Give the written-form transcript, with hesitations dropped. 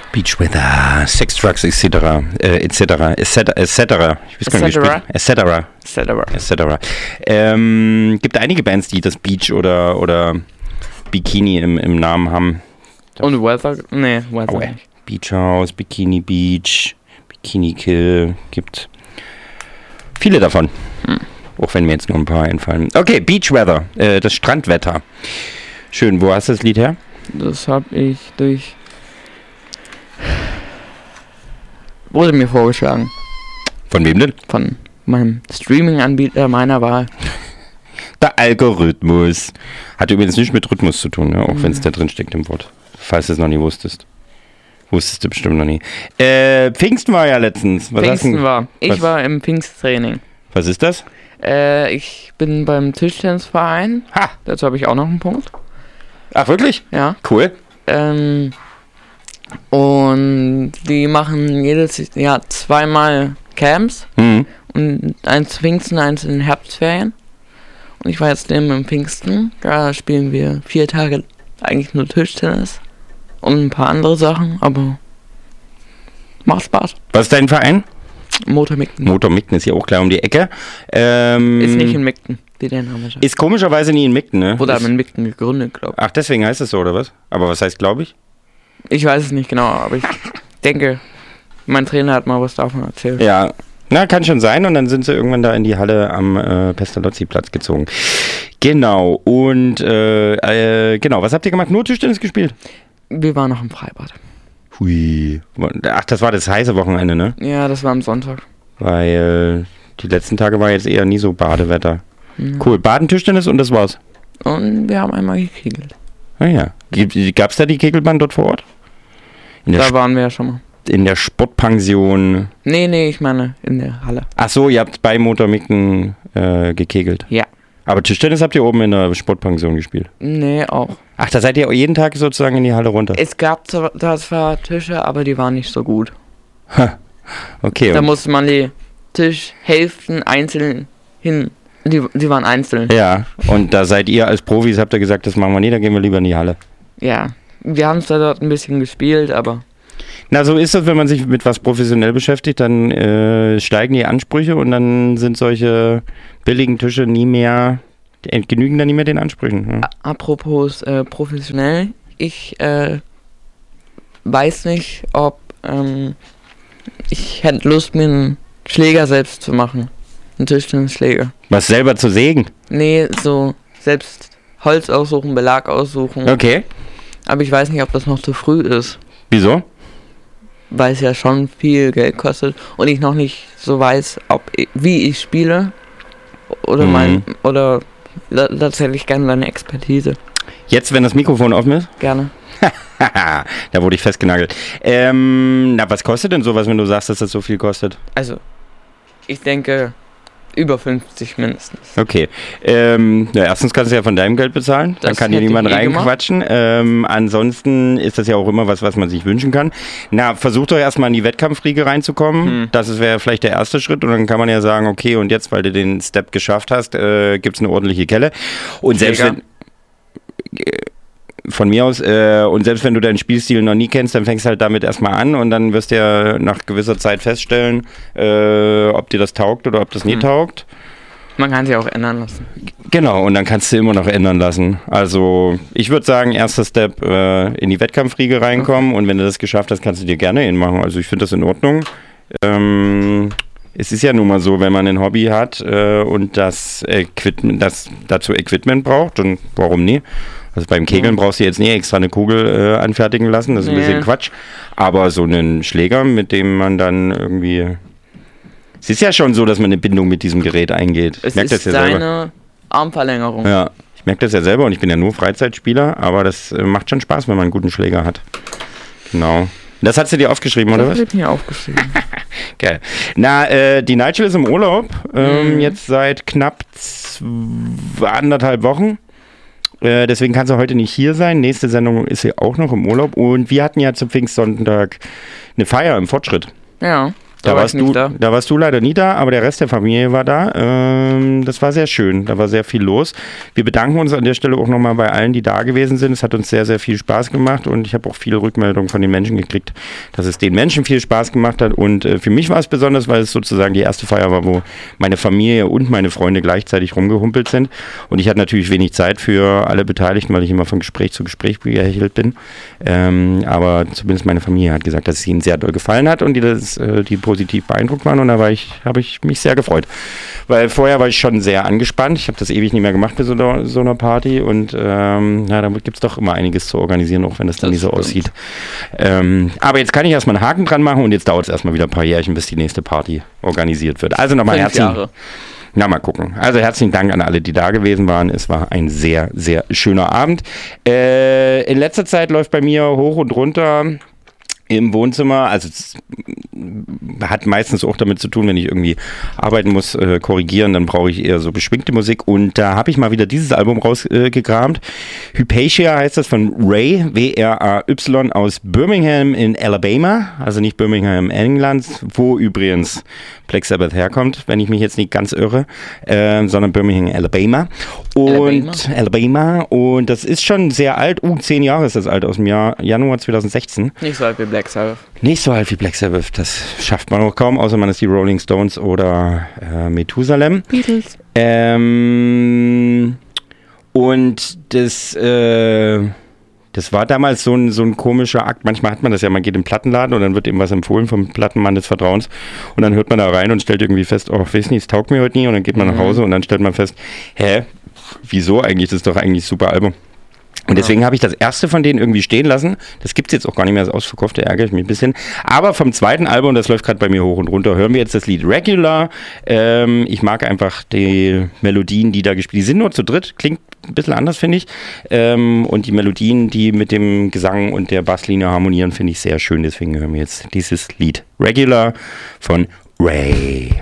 Beach Weather, Sex, Drugs, etc. Ich weiß gar nicht, etc. Gibt einige Bands, die das Beach oder Bikini im Namen haben. Und Weather? Nee, Weather nicht. Beach House, Bikini Beach, Bikini Kill, gibt viele davon. Auch wenn mir jetzt nur ein paar einfallen. Okay, Beach Weather, das Strandwetter. Schön, wo hast du das Lied her? Das habe ich wurde mir vorgeschlagen. Von wem denn? Von meinem Streaming-Anbieter meiner Wahl. Der Algorithmus. Hat übrigens nichts mit Rhythmus zu tun, ne? Auch wenn es da drin steckt im Wort. Falls du es noch nie wusstest. Wusstest du bestimmt noch nie. Pfingsten war ja letztens. Ich war im Pfingsttraining. Was ist das? Ich bin beim Tischtennisverein. Ha! Dazu habe ich auch noch einen Punkt. Ach, wirklich? Ja. Cool. Und die machen jedes Jahr 2-mal Camps. Mhm. Und eins zu Pfingsten, eins in den Herbstferien. Und ich war jetzt im Pfingsten. Da spielen wir 4 Tage eigentlich nur Tischtennis. Und ein paar andere Sachen, aber macht Spaß. Was ist dein Verein? Motor Migden. Motor Migden ist hier auch klar um die Ecke. Ist nicht in Migden, wie der Name sagt. Ist komischerweise nie in Migden, ne? Wurde aber in Migden gegründet, glaube ich. Ach, deswegen heißt es so, oder was? Aber was heißt, glaube ich? Ich weiß es nicht genau, aber ich denke, mein Trainer hat mal was davon erzählt. Ja, na, kann schon sein. Und dann sind sie irgendwann da in die Halle am Pestalozzi-Platz gezogen. Genau, und genau, was habt ihr gemacht? Nur Tischtennis gespielt? Wir waren noch im Freibad. Hui. Ach, das war das heiße Wochenende, ne? Ja, das war am Sonntag. Weil die letzten Tage war jetzt eher nie so Badewetter. Mhm. Cool, Baden, Tischtennis und das war's. Und wir haben einmal gekegelt. Ah ja. Gab's da die Kegelbahn dort vor Ort? Da waren wir ja schon mal. In der Sportpension. Nee, ich meine in der Halle. Ach so, ihr habt bei Motor Migden gekegelt. Ja. Aber Tischtennis habt ihr oben in der Sportpension gespielt? Nee, auch. Ach, da seid ihr jeden Tag sozusagen in die Halle runter? Es gab zwar Tische, aber die waren nicht so gut. Okay. Da musste man die Tischhälften einzeln hin. Die waren einzeln. Ja, und da seid ihr als Profis, habt ihr gesagt, das machen wir nie, da gehen wir lieber in die Halle. Ja, wir haben es da dort ein bisschen gespielt, aber... Na, so ist das, wenn man sich mit was professionell beschäftigt, dann steigen die Ansprüche und dann sind solche billigen Tische genügen dann nie mehr den Ansprüchen. Ja. Apropos professionell, ich weiß nicht, ob ich hätte Lust, mir einen Schläger selbst zu machen. Einen Tischtennisschläger. Was selber zu sägen? Nee, so selbst Holz aussuchen, Belag aussuchen. Okay. Aber ich weiß nicht, ob das noch zu früh ist. Wieso? Weil es ja schon viel Geld kostet und ich noch nicht so weiß, wie ich spiele oder tatsächlich gerne deine Expertise. Jetzt, wenn das Mikrofon offen ist? Gerne. Da wurde ich festgenagelt. Na, was kostet denn sowas, wenn du sagst, dass das so viel kostet? Also, ich denke, über 50 mindestens. Okay. Erstens kannst du ja von deinem Geld bezahlen. Dann kann dir niemand reinquatschen. Ansonsten ist das ja auch immer was man sich wünschen kann. Na, versuch doch erstmal in die Wettkampfriege reinzukommen. Das wäre vielleicht der erste Schritt. Und dann kann man ja sagen, okay, und jetzt, weil du den Step geschafft hast, gibt es eine ordentliche Kelle. Und selbst wenn... Von mir aus, und selbst wenn du deinen Spielstil noch nie kennst, dann fängst du halt damit erstmal an und dann wirst du ja nach gewisser Zeit feststellen, ob dir das taugt oder ob das nie taugt. Man kann sich auch ändern lassen. Genau, und dann kannst du immer noch ändern lassen. Also ich würde sagen, erster Step in die Wettkampfriege reinkommen und wenn du das geschafft hast, kannst du dir gerne hinmachen. Also ich finde das in Ordnung. Es ist ja nun mal so, wenn man ein Hobby hat und dazu Equipment braucht, und warum nie? Also beim Kegeln brauchst du jetzt nie extra eine Kugel anfertigen lassen, das ist ein bisschen Quatsch. Aber so einen Schläger, mit dem man dann irgendwie... Es ist ja schon so, dass man eine Bindung mit diesem Gerät eingeht. Es ist deine Armverlängerung. Ja, ich merke das ja selber und ich bin ja nur Freizeitspieler, aber das macht schon Spaß, wenn man einen guten Schläger hat. Genau. Das hast du dir aufgeschrieben, oder was? Das habe ich mir aufgeschrieben. Geil. Na, die Nigel ist im Urlaub, jetzt seit knapp 1,5 Wochen. Deswegen kann sie heute nicht hier sein. Nächste Sendung ist sie auch noch im Urlaub. Und wir hatten ja zum Pfingstsonntag eine Feier im Fortschritt. Ja. Da warst du leider nie da, aber der Rest der Familie war da. Das war sehr schön, da war sehr viel los. Wir bedanken uns an der Stelle auch nochmal bei allen, die da gewesen sind. Es hat uns sehr, sehr viel Spaß gemacht und ich habe auch viele Rückmeldungen von den Menschen gekriegt, dass es den Menschen viel Spaß gemacht hat. Und für mich war es besonders, weil es sozusagen die erste Feier war, wo meine Familie und meine Freunde gleichzeitig rumgehumpelt sind. Und ich hatte natürlich wenig Zeit für alle Beteiligten, weil ich immer von Gespräch zu Gespräch gehechelt bin. Aber zumindest meine Familie hat gesagt, dass es ihnen sehr doll gefallen hat und die positiv beeindruckt waren und da habe ich mich sehr gefreut. Weil vorher war ich schon sehr angespannt. Ich habe das ewig nicht mehr gemacht bei so einer Party und da gibt es doch immer einiges zu organisieren, auch wenn das dann nicht so aussieht. Aber jetzt kann ich erstmal einen Haken dran machen und jetzt dauert es erstmal wieder ein paar Jährchen, bis die nächste Party organisiert wird. Also nochmal herzlichen mal gucken. Also herzlichen Dank an alle, die da gewesen waren. Es war ein sehr, sehr schöner Abend. In letzter Zeit läuft bei mir hoch und runter im Wohnzimmer, also es hat meistens auch damit zu tun, wenn ich irgendwie arbeiten muss, korrigieren, dann brauche ich eher so beschwingte Musik und da habe ich mal wieder dieses Album rausgekramt. Hypatia heißt das von Ray, W-R-A-Y aus Birmingham in Alabama, also nicht Birmingham, England, wo übrigens Black Sabbath herkommt, wenn ich mich jetzt nicht ganz irre, sondern Birmingham, Alabama. Und das ist schon sehr alt, 10 Jahre ist das alt, aus dem Januar 2016. Nicht so alt wie Black Sabbath. Nicht so alt wie Black Sabbath, das schafft man auch kaum, außer man ist die Rolling Stones oder Methusalem. Beatles. Und das war damals so ein komischer Akt. Manchmal hat man das ja, man geht im Plattenladen und dann wird eben was empfohlen vom Plattenmann des Vertrauens und dann hört man da rein und stellt irgendwie fest, oh, weiß nicht, es taugt mir heute nie und dann geht man nach Hause und dann stellt man fest, wieso eigentlich, das ist doch eigentlich ein super Album. Und deswegen habe ich das erste von denen irgendwie stehen lassen. Das gibt es jetzt auch gar nicht mehr als ausverkauft, da ärgere ich mich ein bisschen. Aber vom zweiten Album, das läuft gerade bei mir hoch und runter, hören wir jetzt das Lied Regular. Ich mag einfach die Melodien, die da gespielt sind. Die sind nur zu dritt, klingt ein bisschen anders, finde ich. Und die Melodien, die mit dem Gesang und der Basslinie harmonieren, finde ich sehr schön. Deswegen hören wir jetzt dieses Lied Regular von Ray.